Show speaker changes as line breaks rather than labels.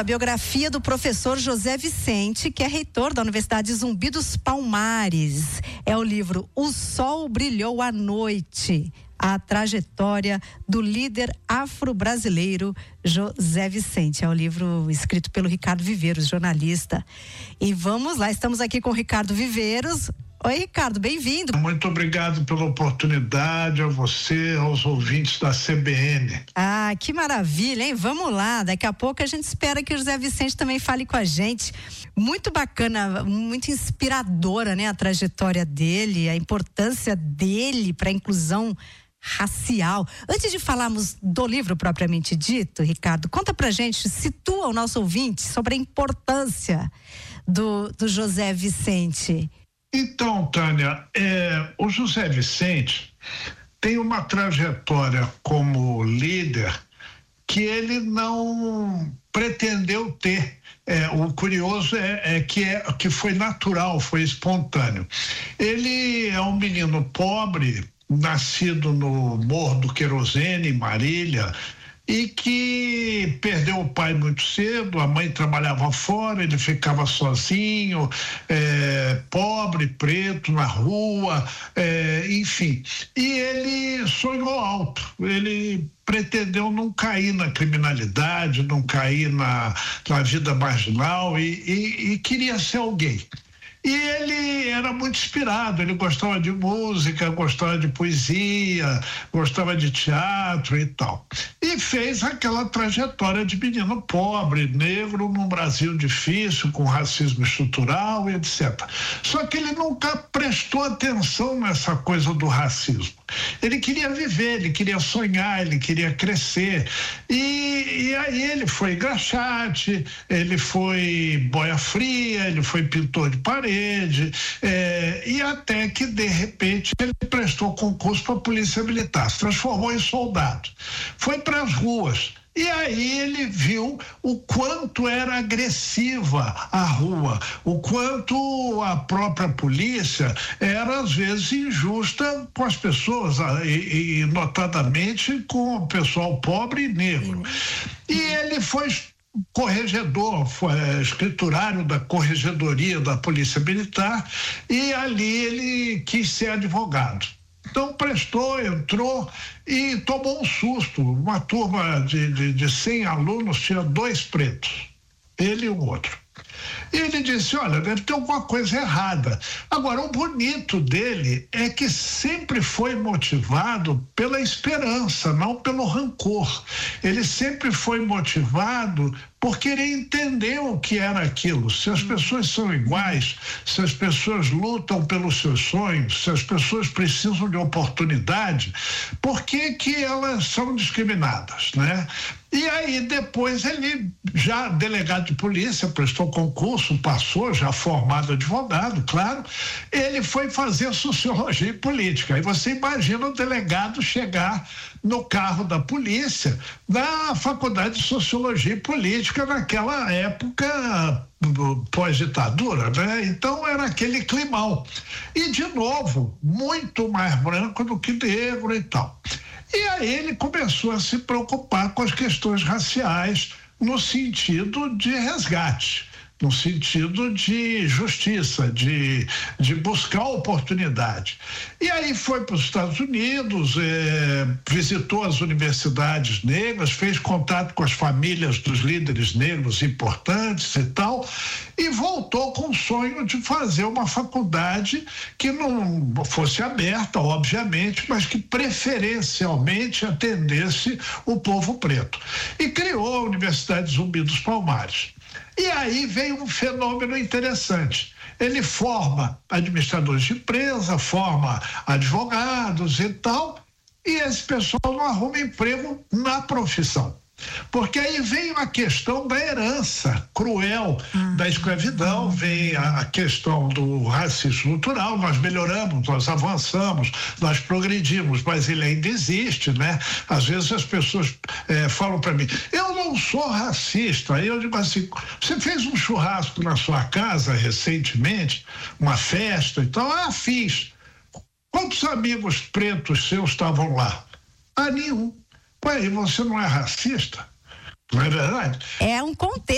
A biografia do professor José Vicente, que é reitor da Universidade Zumbi dos Palmares. É o livro O Sol Brilhou à Noite, a trajetória do líder afro-brasileiro José Vicente. É o livro escrito pelo Ricardo Viveiros, jornalista. E vamos lá, estamos aqui com o Ricardo Viveiros. Oi, Ricardo, bem-vindo.
Muito obrigado pela oportunidade, a você, aos ouvintes da CBN.
Ah, que maravilha, hein? Vamos lá, daqui a pouco a gente espera que o José Vicente também fale com a gente. Muito bacana, muito inspiradora, né? A trajetória dele, a importância dele para a inclusão racial. Antes de falarmos do livro propriamente dito, Ricardo, conta pra gente, situa o nosso ouvinte sobre a importância do José Vicente.
Então, Tânia, o José Vicente tem uma trajetória como líder que ele não pretendeu ter. O curioso que foi natural, foi espontâneo. Ele é um menino pobre, nascido no Morro do Querosene, em Marília, e que perdeu o pai muito cedo, a mãe trabalhava fora, ele ficava sozinho, pobre, preto, na rua, enfim. E ele sonhou alto, ele pretendeu não cair na criminalidade, não cair na vida marginal e queria ser alguém. E ele era muito inspirado, ele gostava de música, gostava de poesia, gostava de teatro e tal. E fez aquela trajetória de menino pobre, negro, num Brasil difícil, com racismo estrutural e etc. Só que ele nunca prestou atenção nessa coisa do racismo. Ele queria viver, ele queria sonhar, ele queria crescer. E aí ele foi engraxate, ele foi boia fria, ele foi pintor de parede, e até que, de repente, ele prestou concurso para a Polícia Militar, se transformou em soldado. Foi para as ruas. E aí ele viu o quanto era agressiva a rua, o quanto a própria polícia era às vezes injusta com as pessoas, e notadamente com o pessoal pobre e negro. E ele foi corregedor, foi escriturário da Corregedoria da Polícia Militar, e ali ele quis ser advogado. Então prestou, entrou e tomou um susto. Uma turma de 100 alunos tinha 2 pretos, ele e o outro. E ele disse, olha, deve ter alguma coisa errada. Agora, o bonito dele é que sempre foi motivado pela esperança, não pelo rancor. Ele sempre foi motivado por querer entender o que era aquilo. Se as pessoas são iguais, se as pessoas lutam pelos seus sonhos, se as pessoas precisam de oportunidade, por que que elas são discriminadas, né? E aí depois ele, já delegado de polícia, prestou concurso, passou, já formado advogado, claro, ele foi fazer sociologia e política. Aí você imagina o delegado chegar no carro da polícia, na faculdade de sociologia e política, naquela época pós-ditadura, né? Então era aquele climão. E, de novo, muito mais branco do que negro e tal. E aí ele começou a se preocupar com as questões raciais no sentido de resgate, no sentido de justiça, de buscar oportunidade. E aí foi para os Estados Unidos, visitou as universidades negras, fez contato com as famílias dos líderes negros importantes e tal, e voltou com o sonho de fazer uma faculdade que não fosse aberta, obviamente, mas que preferencialmente atendesse o povo preto. E criou a Universidade Zumbi dos Palmares. E aí veio um fenômeno interessante. Ele forma administradores de empresa, forma advogados e tal, e esse pessoal não arruma emprego na profissão. Porque aí vem a questão da herança cruel da escravidão, vem a questão do racismo estrutural. Nós melhoramos, nós avançamos, nós progredimos, mas ele ainda existe, né? Às vezes as pessoas falam para mim, eu não sou racista. Aí eu digo assim, você fez um churrasco na sua casa recentemente, uma festa e tal? Ah, fiz. Quantos amigos pretos seus estavam lá? Ah, nenhum. Ué, e você não é racista? Não é verdade?
É um contexto.